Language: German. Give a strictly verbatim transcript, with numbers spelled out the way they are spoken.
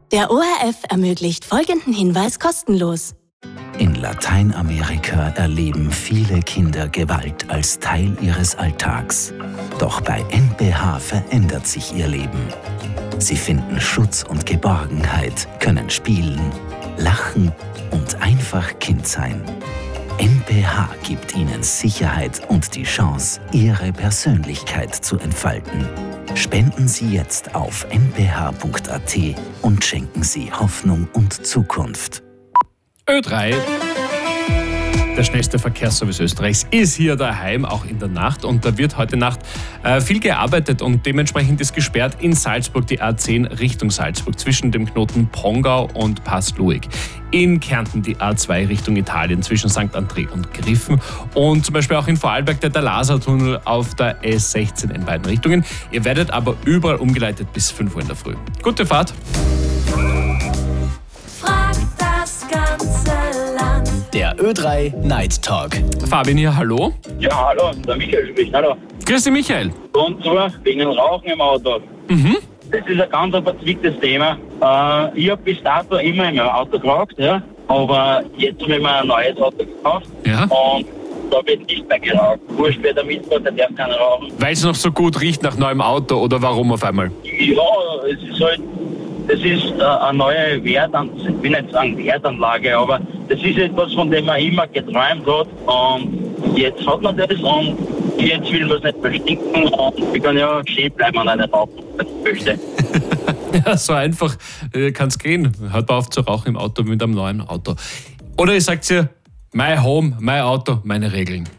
Der O R F ermöglicht folgenden Hinweis kostenlos. In Lateinamerika erleben viele Kinder Gewalt als Teil ihres Alltags. Doch bei N P H verändert sich ihr Leben. Sie finden Schutz und Geborgenheit, können spielen, lachen und einfach Kind sein. N P H gibt ihnen Sicherheit und die Chance, ihre Persönlichkeit zu entfalten. Spenden Sie jetzt auf n p h punkt a t und schenken Sie Hoffnung und Zukunft. Ö drei, der schnellste Verkehrsservice Österreichs, ist hier daheim, auch in der Nacht. Und da wird heute Nacht äh, viel gearbeitet und dementsprechend ist gesperrt in Salzburg die A zehn Richtung Salzburg zwischen dem Knoten Pongau und Pass-Luig. In Kärnten die A zwei Richtung Italien zwischen Sankt André und Griffen. Und zum Beispiel auch in Vorarlberg der Lasertunnel auf der S sechzehn in beiden Richtungen. Ihr werdet aber überall umgeleitet bis fünf Uhr in der Früh. Gute Fahrt! Der Ö drei Night Talk. Fabian hier, hallo. Ja, hallo, der Michael spricht, hallo. Grüß dich, Michael. Und zwar wegen dem Rauchen im Auto. Mhm. Das ist ein ganz verzwicktes Thema. Äh, ich habe bis dato immer im Auto geraucht, ja. Aber jetzt habe ich mir ein neues Auto gekauft. Ja. Und da wird nicht mehr geraucht. Wurscht, wer da mitfährt, der darf keinen rauchen. Weil es noch so gut riecht nach neuem Auto oder warum auf einmal? Ja, es ist halt, das ist äh, eine neue Wertanlage, ich will nicht sagen Wertanlage, aber das ist etwas, von dem man immer geträumt hat. Und jetzt hat man das und jetzt will man es nicht mehr stinken und ich kann ja stehen bleiben an einer Rauchen, wenn ich möchte. Ja, so einfach äh, kann es gehen. Hört mal auf zu rauchen im Auto mit einem neuen Auto. Oder ihr sagt ihr, my home, mein Auto, meine Regeln.